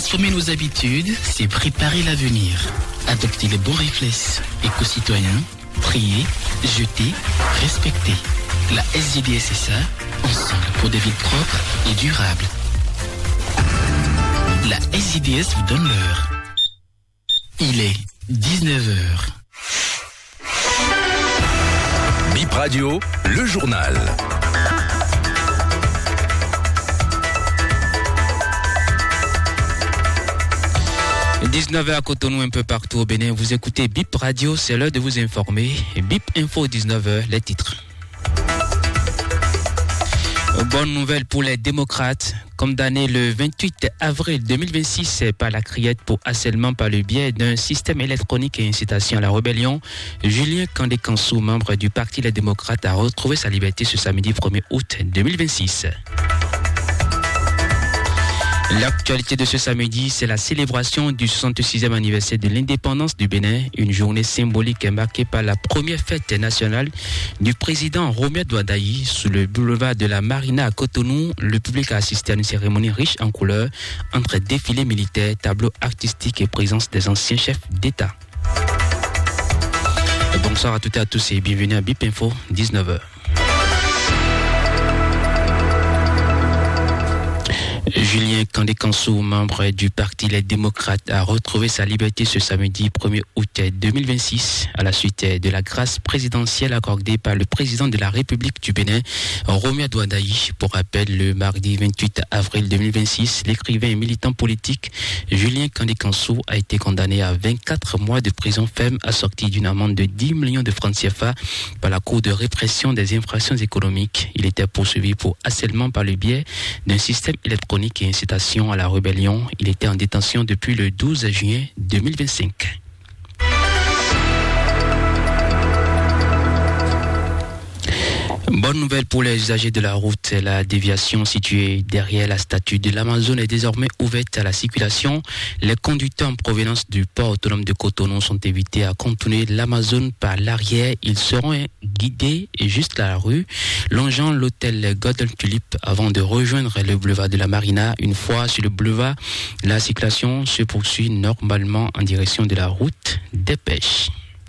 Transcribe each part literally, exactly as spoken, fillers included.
Transformer nos habitudes, c'est préparer l'avenir. Adopter les bons réflexes éco-citoyens, trier, jeter, respecter. La S G D S est ça, ensemble pour des villes propres et durables. La S G D S vous donne l'heure. Il est dix-neuf heures. Bip Radio, le journal. dix-neuf heures à Cotonou, un peu partout au Bénin. Vous écoutez Bip Radio, c'est l'heure de vous informer. Bip Info, dix-neuf heures, les titres. Bonne nouvelle pour les démocrates. Condamné le vingt-huit avril deux mille vingt-six par la Criette pour harcèlement par le biais d'un système électronique et incitation à la rébellion, Julien Kandé-Kansou, membre du Parti Les Démocrates, a retrouvé sa liberté ce samedi premier août deux mille vingt-six. L'actualité de ce samedi, c'est la célébration du soixante-sixième anniversaire de l'indépendance du Bénin, une journée symbolique marquée par la première fête nationale du président Romuald Wadayi sous le boulevard de la Marina à Cotonou. Le public a assisté à une cérémonie riche en couleurs entre défilés militaires, tableaux artistiques et présence des anciens chefs d'État. Bonsoir à toutes et à tous et bienvenue à Bip Info, dix-neuf heures. Julien Kandé-Kansou, membre du Parti Les Démocrates, a retrouvé sa liberté ce samedi premier août deux mille vingt-six à la suite de la grâce présidentielle accordée par le président de la République du Bénin, Romuald Wadayi. Pour rappel, le mardi vingt-huit avril deux mille vingt-six, l'écrivain et militant politique Julien Kandé-Kansou a été condamné à vingt-quatre mois de prison ferme assortie d'une amende de dix millions de francs C F A par la Cour de répression des infractions économiques. Il était poursuivi pour harcèlement par le biais d'un système électronique et incitation à la rébellion. Il était en détention depuis le douze juin deux mille vingt-cinq. Bonne nouvelle pour les usagers de la route. La déviation située derrière la statue de l'Amazone est désormais ouverte à la circulation. Les conducteurs en provenance du port autonome de Cotonou sont invités à contourner l'Amazone par l'arrière. Ils seront guidés jusqu'à la rue, longeant l'hôtel Golden Tulip avant de rejoindre le boulevard de la Marina. Une fois sur le boulevard, la circulation se poursuit normalement en direction de la route des Pêches.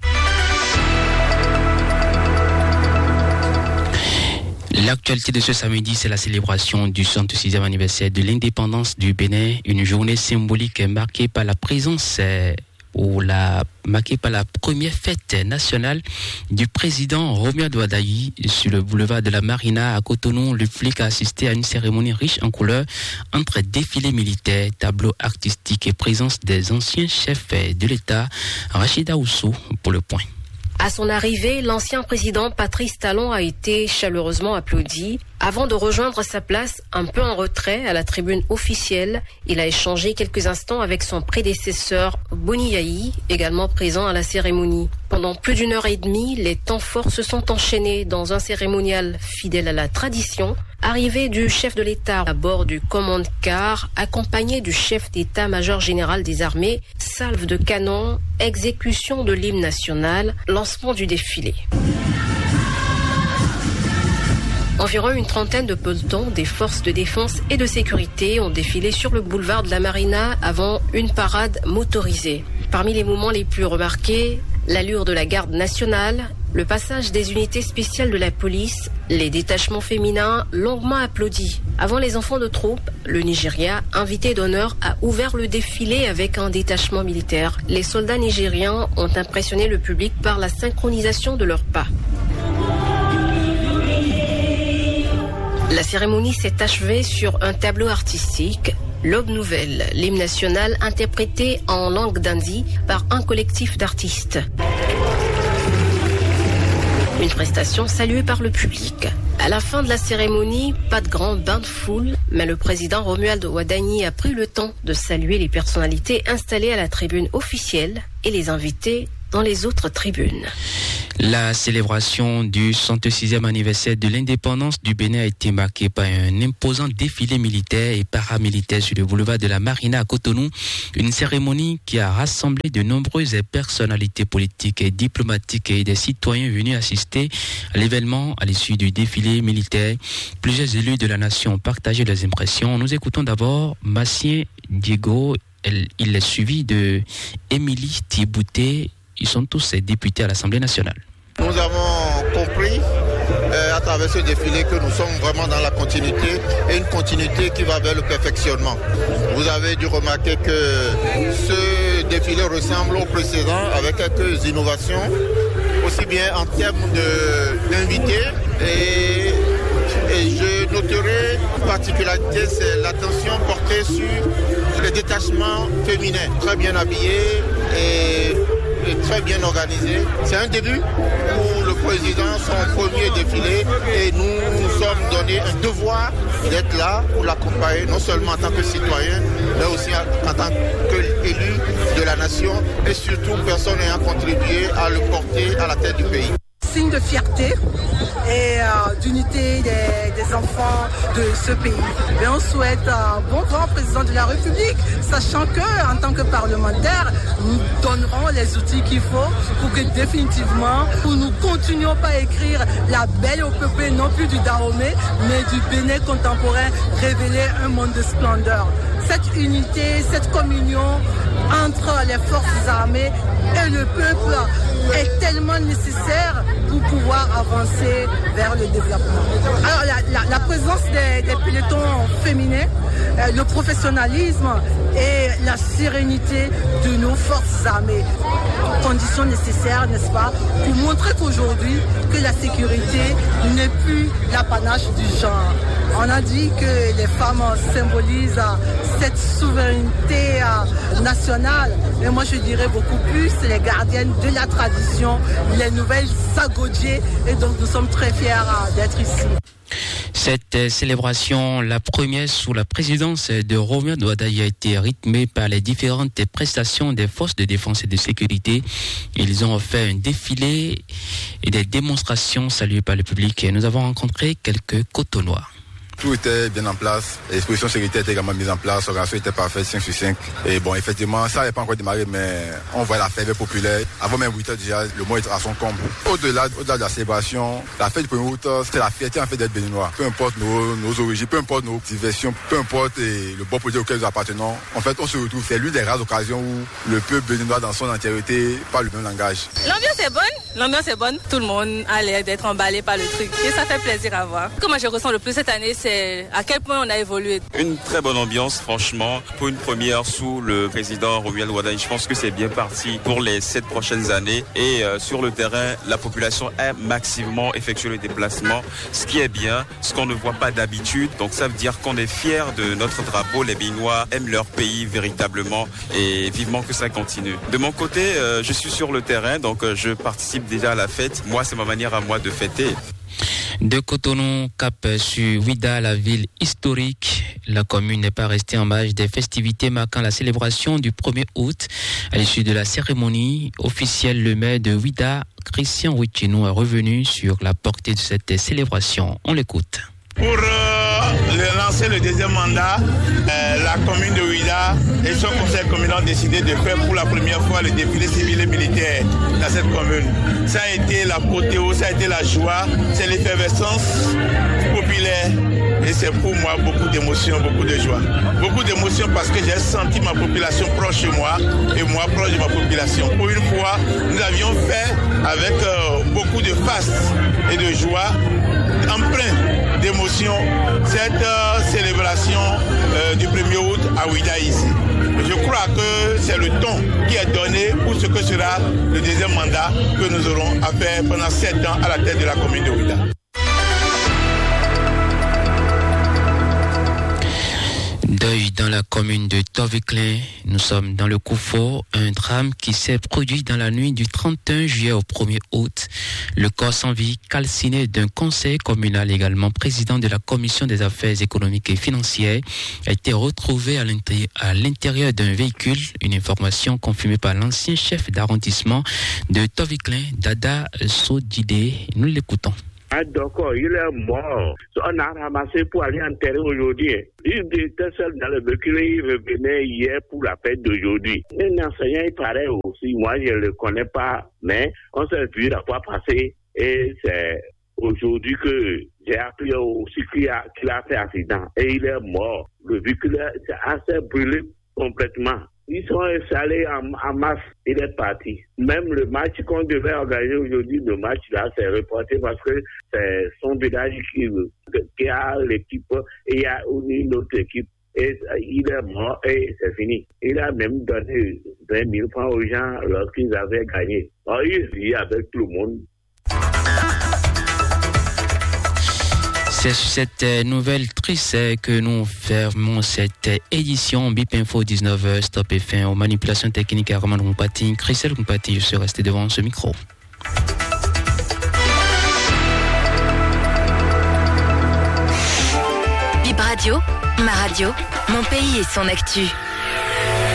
L'actualité de ce samedi, c'est la célébration du soixante-sixième anniversaire de l'indépendance du Bénin, une journée symbolique marquée par la présence ou la marquée par la première fête nationale du président Romuald Wadayi sur le boulevard de la Marina à Cotonou. Le public a assisté à une cérémonie riche en couleurs entre défilés militaires, tableaux artistiques et présence des anciens chefs de l'État. Rachida Oussou pour le point. À son arrivée, l'ancien président Patrice Talon a été chaleureusement applaudi. Avant de rejoindre sa place, un peu en retrait à la tribune officielle, il a échangé quelques instants avec son prédécesseur Boni Yayi, également présent à la cérémonie. Pendant plus d'une heure et demie, les temps forts se sont enchaînés dans un cérémonial fidèle à la tradition. Arrivée du chef de l'État à bord du commande-car, accompagné du chef d'État-major général des armées, salve de canon, exécution de l'hymne national, lancement du défilé. Environ une trentaine de pelotons des forces de défense et de sécurité ont défilé sur le boulevard de la Marina avant une parade motorisée. Parmi les moments les plus remarqués, l'allure de la garde nationale, le passage des unités spéciales de la police, les détachements féminins longuement applaudis. Avant les enfants de troupe, le Nigeria, invité d'honneur, a ouvert le défilé avec un détachement militaire. Les soldats nigériens ont impressionné le public par la synchronisation de leurs pas. La cérémonie s'est achevée sur un tableau artistique, L'Aube Nouvelle, l'hymne national interprété en langue d'Andi par un collectif d'artistes. Une prestation saluée par le public. À la fin de la cérémonie, pas de grand bain de foule, mais le président Romuald Wadayi a pris le temps de saluer les personnalités installées à la tribune officielle et les invités dans les autres tribunes. La célébration du soixante-sixième anniversaire de l'indépendance du Bénin a été marquée par un imposant défilé militaire et paramilitaire sur le boulevard de la Marina à Cotonou. Une cérémonie qui a rassemblé de nombreuses personnalités politiques et diplomatiques et des citoyens venus assister à l'événement à l'issue du défilé militaire. Plusieurs élus de la nation ont partagé leurs impressions. Nous écoutons d'abord Massien Diego. Il est suivi de Émilie Thibouté. Ils sont tous députés à l'Assemblée nationale. Nous avons compris euh, à travers ce défilé que nous sommes vraiment dans la continuité et une continuité qui va vers le perfectionnement. Vous avez dû remarquer que ce défilé ressemble au précédent avec quelques innovations, aussi bien en termes de, d'invités et, et je noterai une particularité, c'est l'attention portée sur les détachements féminins, très bien habillés et très bien organisé. C'est un début pour le président, son premier défilé, et nous nous sommes donné un devoir d'être là pour l'accompagner, non seulement en tant que citoyen, mais aussi en tant qu'élu de la nation, et surtout personne ayant contribué à le porter à la tête du pays. Signe de fierté et euh, d'unité des, des enfants de ce pays. Et on souhaite un bon grand président de la République, sachant que en tant que parlementaire, nous donnerons les outils qu'il faut pour que définitivement, pour nous continuions pas à écrire la belle au peuple, non plus du Dahomey, mais du Bénin contemporain, révéler un monde de splendeur. Cette unité, cette communion entre les forces armées et le peuple est tellement nécessaire pour pouvoir avancer vers le développement. Alors la, la, la présence des, des pelotons féminins, euh, le professionnalisme et la sérénité de nos forces armées, conditions nécessaires, n'est-ce pas, pour montrer qu'aujourd'hui, que la sécurité n'est plus l'apanage du genre. On a dit que les femmes symbolisent cette souveraineté nationale, mais moi je dirais beaucoup plus les gardiennes de la tradition, les nouvelles Sagodier, et donc nous sommes très fiers d'être ici. Cette célébration, la première sous la présidence de Romuald Wadaye, a été rythmée par les différentes prestations des forces de défense et de sécurité. Ils ont fait un défilé et des démonstrations saluées par le public. Et nous avons rencontré quelques Cotonois. Tout était bien en place, l'exposition sécurité était également mise en place, l'organisation était parfaite, cinq sur cinq. Et bon, effectivement, ça n'avait pas encore démarré, mais on voit la fête populaire. Avant même huit heures déjà, le mois est à son comble. Au-delà, au-delà de la célébration, la fête du premier août, c'est la fierté en fait d'être béninois. Peu importe nos, nos origines, peu importe nos diversions, peu importe et le bon projet auquel nous appartenons. En fait, on se retrouve. C'est l'une des rares occasions où le peuple béninois dans son entièreté parle le même langage. L'ambiance est bonne, l'ambiance est bonne. Tout le monde a l'air d'être emballé par le truc et ça fait plaisir à voir. Comment je ressens le plus cette année, c'est à quel point on a évolué. Une très bonne ambiance, franchement. Pour une première sous le président Romuald Wadaye, je pense que c'est bien parti pour les sept prochaines années. Et euh, sur le terrain, la population a massivement effectué le déplacement, ce qui est bien, ce qu'on ne voit pas d'habitude. Donc ça veut dire qu'on est fiers de notre drapeau. Les Béninois aiment leur pays véritablement et vivement que ça continue. De mon côté, euh, je suis sur le terrain, donc euh, je participe déjà à la fête. Moi, c'est ma manière à moi de fêter. De Cotonou, cap sur Ouida, la ville historique. La commune n'est pas restée en marge des festivités marquant la célébration du premier août. À l'issue de la cérémonie officielle, le maire de Ouida, Christian Wichino, est revenu sur la portée de cette célébration. On l'écoute. Pour euh, lancer le deuxième mandat, euh, la commune de Ouida et son conseil communal ont décidé de faire pour la première fois le défilé civil et militaire dans cette commune. Ça a été l'apothéose, ça a été la joie, c'est l'effervescence populaire et c'est pour moi beaucoup d'émotions, beaucoup de joie. Beaucoup d'émotions parce que j'ai senti ma population proche de moi et moi proche de ma population. Pour une fois, nous avions fait avec euh, beaucoup de face et de joie, empreint d'émotion, cette euh, célébration euh, du premier août à Ouida ici. Je crois que c'est le ton qui est donné pour ce que sera le deuxième mandat que nous aurons à faire pendant sept ans à la tête de la commune de Ouida. Deuil dans la commune de Toviklen. Nous sommes dans le Koufo, un drame qui s'est produit dans la nuit du trente et un juillet au premier août. Le corps sans vie calciné d'un conseil communal, également président de la commission des affaires économiques et financières, a été retrouvé à l'intérieur, à l'intérieur d'un véhicule. Une information confirmée par l'ancien chef d'arrondissement de Toviklen, Dada Sodide. Nous l'écoutons. Ah, d'accord, il est mort. On a ramassé pour aller enterrer aujourd'hui. Il était seul dans le véhicule, il revenait hier pour la fête d'aujourd'hui. Un enseignant, il paraît aussi, moi je ne le connais pas, mais on s'est vu la fois passée et c'est aujourd'hui que j'ai appris aussi qu'il a, qu'il a fait accident et il est mort. Le véhicule s'est assez brûlé complètement. Ils sont installés en, en masse, il est parti. Même le match qu'on devait organiser aujourd'hui, le match là, c'est reporté parce que c'est son village qui, qui a l'équipe et il y a une autre équipe. Et il est mort et c'est fini. Il a même donné vingt mille francs aux gens lorsqu'ils avaient gagné. Alors, il vit avec tout le monde. C'est sur cette nouvelle triste que nous fermons cette édition. Bip Info dix-neuf heures, stop et fin aux manipulations techniques à Roman Rumpati. Christelle Rumpati, je suis resté devant ce micro. Bip Radio, ma radio, mon pays et son actu.